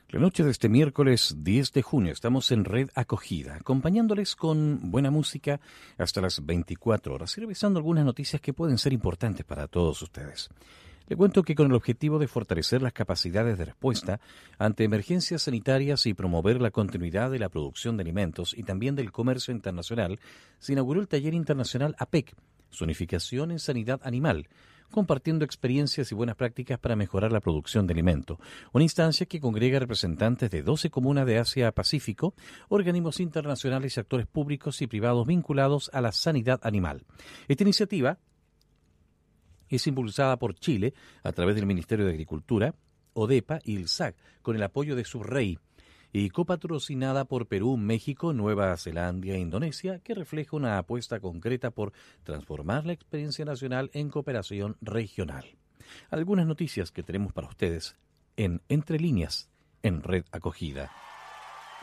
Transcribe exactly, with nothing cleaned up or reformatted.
La noche de este miércoles diez de junio estamos en Red Acogida, acompañándoles con buena música hasta las veinticuatro horas y revisando algunas noticias que pueden ser importantes para todos ustedes. Le cuento que con el objetivo de fortalecer las capacidades de respuesta ante emergencias sanitarias y promover la continuidad de la producción de alimentos y también del comercio internacional, se inauguró el Taller Internacional A P E C, Zonificación en Sanidad Animal, compartiendo experiencias y buenas prácticas para mejorar la producción de alimento, una instancia que congrega representantes de doce comunas de Asia-Pacífico, organismos internacionales y actores públicos y privados vinculados a la sanidad animal. Esta iniciativa es impulsada por Chile a través del Ministerio de Agricultura, ODEPA y el S A C, con el apoyo de SUBREI, y copatrocinada por Perú, México, Nueva Zelanda e Indonesia, que refleja una apuesta concreta por transformar la experiencia nacional en cooperación regional. Algunas noticias que tenemos para ustedes en Entre Líneas, en Red Acogida.